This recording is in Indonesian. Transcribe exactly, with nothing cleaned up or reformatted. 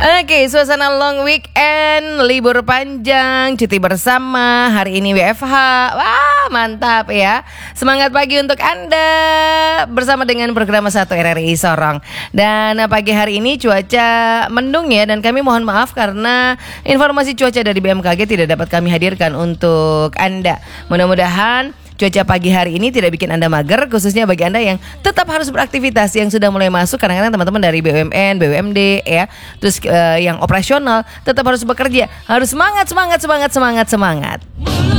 Oke, suasana long weekend, libur panjang, cuti bersama, hari ini W F H. Wah, mantap ya. Semangat pagi untuk Anda bersama dengan program satu R R I Sorong. Dan pagi hari ini cuaca mendung ya, dan kami mohon maaf karena informasi cuaca dari B M K G tidak dapat kami hadirkan untuk Anda. Mudah-mudahan cuaca pagi hari ini tidak bikin Anda mager, khususnya bagi Anda yang tetap harus beraktivitas, yang sudah mulai masuk. Kadang-kadang teman-teman dari B U M N, B U M D ya, terus uh, yang operasional tetap harus bekerja, harus semangat, semangat, semangat, semangat, semangat.